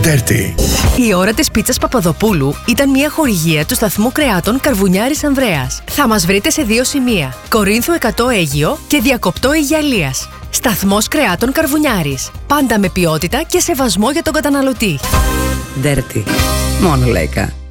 Dirty. Η ώρα της πίτσας Παπαδοπούλου ήταν μια χορηγία του σταθμού κρεάτων Καρβουνιάρης Ανδρέας. Θα μας βρείτε σε 2 σημεία: Κορίνθου 100 Αίγυο και Διακοπτό Αιγιαλίας. Σταθμός κρεάτων Καρβουνιάρης. Πάντα με ποιότητα και σεβασμό για τον καταναλωτή. Dirty. Μόνο Λέκα.